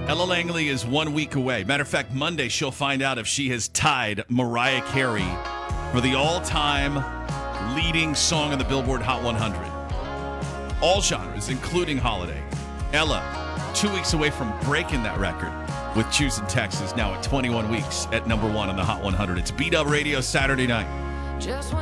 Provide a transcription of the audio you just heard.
Ella Langley is 1 week away. Matter of fact, Monday she'll find out if she has tied Mariah Carey for the all-time leading song on the Billboard Hot 100. All genres, including holiday. Ella, 2 weeks away from breaking that record with Choosing Texas, now at 21 weeks at number one on the Hot 100. It's B-Dub Radio Saturday night.